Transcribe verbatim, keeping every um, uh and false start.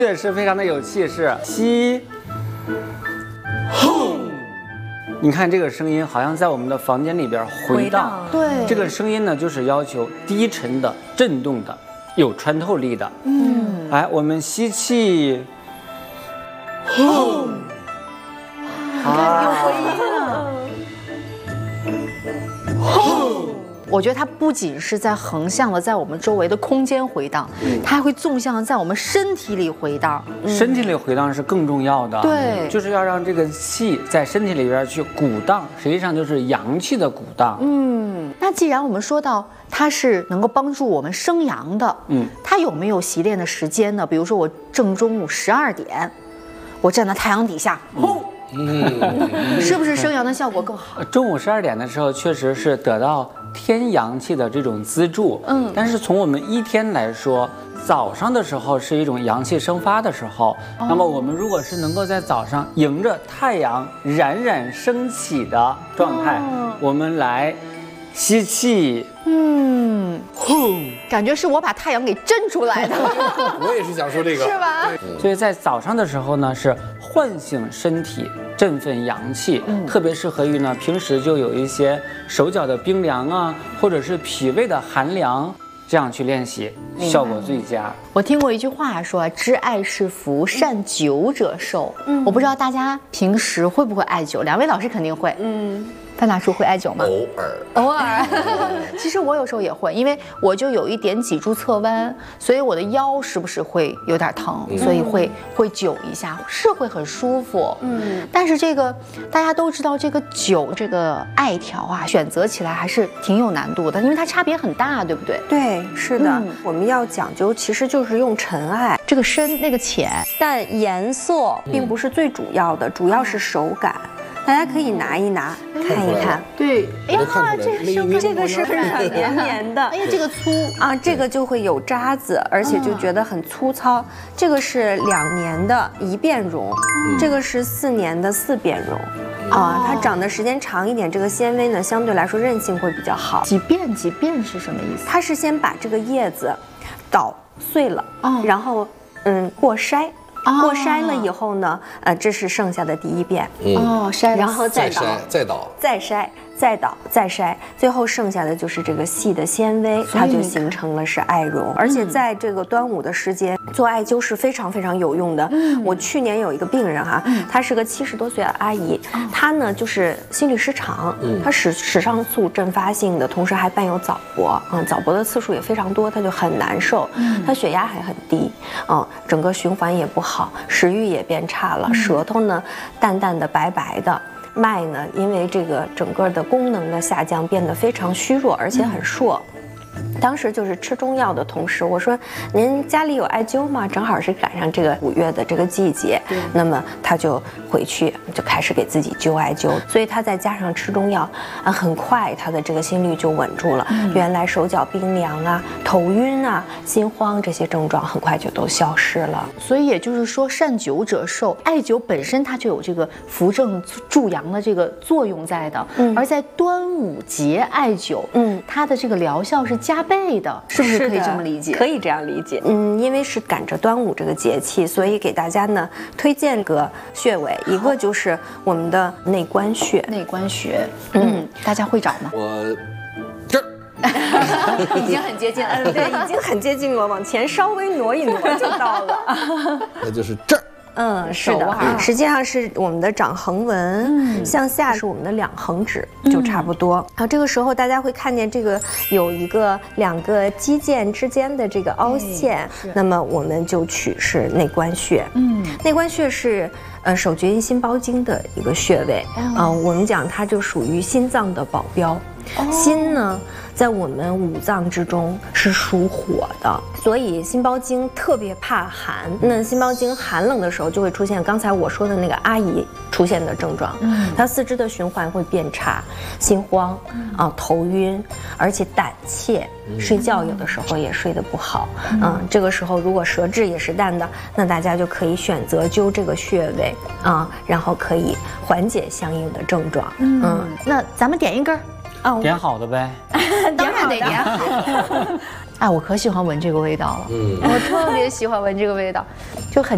也是非常的有气势，吸，轰。你看这个声音好像在我们的房间里边回荡， 对， 这个声音呢就是要求低沉的、震动的、有穿透力的。嗯，来，我们吸气，轰， 啊，有回音了，轰。我觉得它不仅是在横向的在我们周围的空间回荡，它还会纵向的在我们身体里回荡。 身体里回荡是更重要的， 对， 就是要让这个气在身体里边去鼓荡，实际上就是阳气的鼓荡。 嗯，那既然我们说到它是能够帮助我们生阳的，嗯，它有没有习练的时间呢？比如说我正中午十二点，我站在太阳底下，轰。嗯，是不是生阳的效果更好？ 中午十二点的时候，确实是得到天阳气的这种资助。嗯，但是从我们一天来说，早上的时候是一种阳气生发的时候。哦、那么我们如果是能够在早上迎着太阳冉冉升起的状态，哦、我们来吸气， 嗯，轰，感觉是我把太阳给蒸出来的。 我也是想说这个， 是吧？ 所以在早上的时候呢，是唤醒身体、振奋阳气，嗯、特别适合于呢平时就有一些手脚的冰凉啊，或者是脾胃的寒凉，这样去练习，效果最佳。 我听过一句话说：“知艾是福，善灸者寿。”嗯，我不知道大家平时会不会艾灸，两位老师肯定会。嗯。范大叔会艾灸吗？ 偶尔， 偶尔。其实我有时候也会，因为我就有一点脊柱侧弯，所以我的腰时不时会有点疼，嗯、所以会会灸一下，是会很舒服。嗯，但是这个大家都知道，这个灸这个艾条啊，选择起来还是挺有难度的，因为它差别很大，对不对？ 对，是的。嗯、我们要讲究，其实就是用陈艾， 这个深那个浅， 但颜色并不是最主要的，嗯、主要是手感。大家可以拿一拿，嗯、看一看。 对，哎呀，这个生这个是软绵绵的。 哎呀，这个粗啊，这个就会有渣子，而且就觉得很粗糙。这个是两年的一变绒，嗯、这个是四年的四变绒。啊，它长的时间长一点，这个纤维呢相对来说韧性会比较好。 几变几变是什么意思？ 它是先把这个叶子捣碎了，哦、然后嗯过筛。过筛了以后呢，呃，这是剩下的第一遍。 哦，筛， 然后再捣， 再捣， 再筛，再捣，再筛，最后剩下的就是这个细的纤维，它就形成了是艾绒。而且在这个端午的时间做艾灸是非常非常有用的。嗯，我去年有一个病人哈，她是个七十多岁的阿姨，她呢就是心律失常，她室室上素阵发性的，同时还伴有早搏，嗯，早搏的次数也非常多，她就很难受，她血压还很低，嗯，整个循环也不好。好，食欲也变差了，舌头呢淡淡的白白的，脉呢因为这个整个的功能的下降变得非常虚弱，而且很硕。当时就是吃中药的同时，我说您家里有艾灸吗？正好是赶上这个五月的这个季节，那么他就回去就开始给自己灸艾灸，所以他再加上吃中药啊，很快他的这个心率就稳住了。嗯、原来手脚冰凉啊、头晕啊、心慌这些症状很快就都消失了。 所以也就是说，善灸者寿，艾灸本身它就有这个扶正助阳的这个作用在的。嗯，而在端午节艾灸，嗯，它的这个疗效是加倍的，是不是可以这么理解？ 可以这样理解。嗯，因为是赶着端午这个节气，所以给大家呢推荐个穴位，一个就是我们的内关穴。 内关穴，嗯，大家会找吗？ 我这儿已经很接近了， 对，已经很接近了，往前稍微挪一挪就到了。 那就是这儿。 嗯，是的，实际上是我们的掌横纹，嗯、向下是我们的两横指，就差不多。然后这个时候大家会看见这个有一个两个肌腱之间的这个凹陷，那么我们就取是内关穴。嗯，内关穴是呃手厥阴心包经的一个穴位啊、呃，我们讲它就属于心脏的保镖。哦、心呢，在我们五脏之中是属火的，所以心包经特别怕寒。那心包经寒冷的时候，就会出现刚才我说的那个阿姨出现的症状。嗯，她四肢的循环会变差，心慌啊、头晕，而且胆怯，睡觉有的时候也睡得不好。嗯，嗯这个时候如果舌质也是淡的，那大家就可以选择灸这个穴位啊，然后可以缓解相应的症状。 嗯，嗯那咱们点一根。 哦，点好的呗， 当然得点好。哎，我可喜欢闻这个味道了，嗯，我特别喜欢闻这个味道，就很。